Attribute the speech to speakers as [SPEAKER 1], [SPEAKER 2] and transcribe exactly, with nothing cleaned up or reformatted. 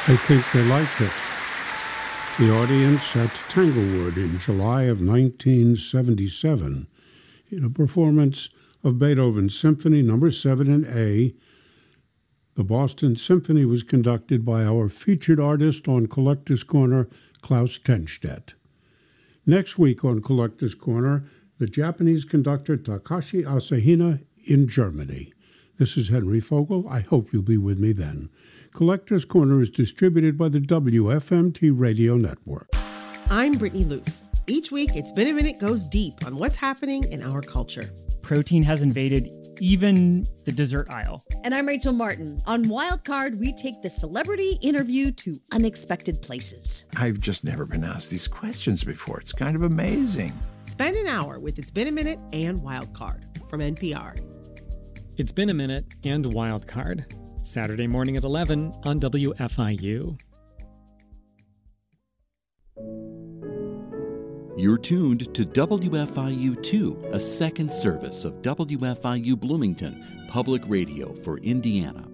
[SPEAKER 1] I think they liked it. The audience at Tanglewood in July of nineteen seventy-seven in a performance of Beethoven's Symphony Number seven in A. The Boston Symphony was conducted by our featured artist on Collector's Corner, Klaus Tenstedt. Next week on Collector's Corner, the Japanese conductor Takashi Asahina in Germany. This is Henry Fogel. I hope you'll be with me then. Collector's Corner is distributed by the W F M T Radio Network.
[SPEAKER 2] I'm Brittany Luce. Each week, It's Been a Minute goes deep on what's happening in our culture.
[SPEAKER 3] Protein has invaded even the dessert aisle.
[SPEAKER 4] And I'm Rachel Martin. On Wildcard, we take the celebrity interview to unexpected places.
[SPEAKER 5] I've just never been asked these questions before. It's kind of amazing.
[SPEAKER 2] Spend an hour with It's Been a Minute and Wildcard from N P R.
[SPEAKER 6] It's Been a Minute and Wildcard. Saturday morning at eleven on W F I U.
[SPEAKER 7] You're tuned to W F I U two, a second service of W F I U Bloomington, public radio for Indiana.